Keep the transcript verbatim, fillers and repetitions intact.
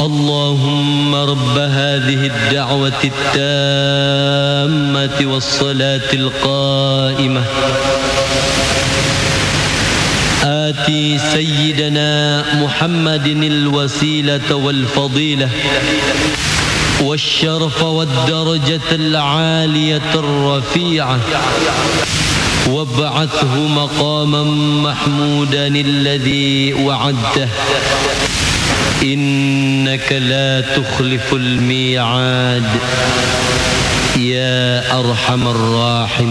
اللهم رب هذه الدعوة التامة والصلاة القائمة آتي سيدنا محمد الوسيلة والفضيلة والشرف والدرجة العالية الرفيعة وابعثه مقاما محمودا الذي وعدته إنك لا تخلف الميعاد يا أرحم الراحمين.